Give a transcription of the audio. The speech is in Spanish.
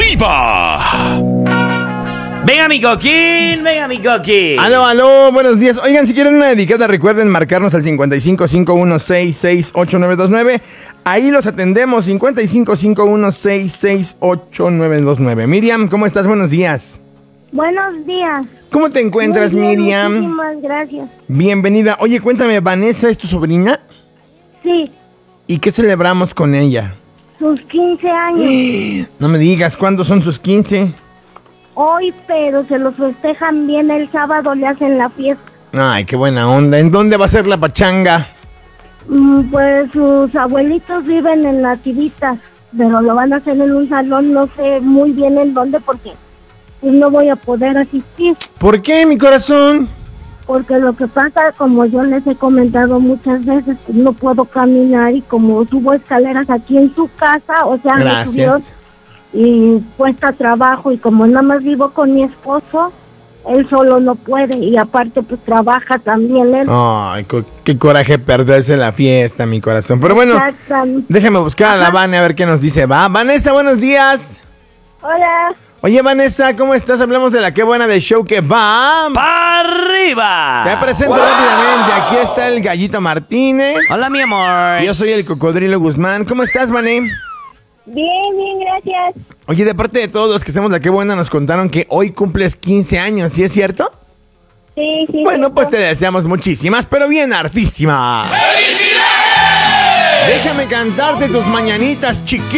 arriba! Venga mi coquín, venga mi coquín. Aló, buenos días. Oigan, si quieren una dedicada, recuerden marcarnos al 5551668929. Ahí los atendemos, 5551668929. Miriam, ¿cómo estás? Buenos días. Buenos días. ¿Cómo te encuentras, Muy bien, Miriam? muchísimas gracias. Bienvenida. Oye, cuéntame, ¿Vanessa es tu sobrina? Sí, ¿Y qué celebramos con ella? sus 15 años. No me digas, ¿cuándo son sus 15? Hoy, pero se los festejan bien el sábado, le hacen la fiesta. Ay, qué buena onda. ¿En dónde va a ser la pachanga? Pues sus abuelitos viven en las Civitas, pero lo van a hacer en un salón, no sé muy bien en dónde porque pues no voy a poder asistir. ¿Por qué, mi corazón? Porque lo que pasa, como yo les he comentado muchas veces, pues no puedo caminar y como subo escaleras aquí en su casa, o sea, me subieron Gracias. y cuesta trabajo y como nada más vivo con mi esposo, él solo no puede y aparte pues trabaja también él. Ay, qué coraje perderse la fiesta, mi corazón. Pero bueno, Exactamente. déjame buscar a la Vane a ver qué nos dice. Va, Vanessa, buenos días. Hola. Oye, Vanessa, ¿cómo estás? Hablamos de la qué buena de show que va. ¡Pa' arriba! Te presento rápidamente. Aquí está el Gallito Martínez. Hola mi amor. Yo soy el Cocodrilo Guzmán. ¿Cómo estás, Vane? Bien, gracias. Oye, de parte de todos los que hacemos la qué buena, nos contaron que hoy cumples 15 años, ¿sí es cierto? Sí. Bueno, pues te deseamos muchísimas, pero bien hartísimas. ¡Felicidades! Déjame cantarte tus mañanitas, chiquito.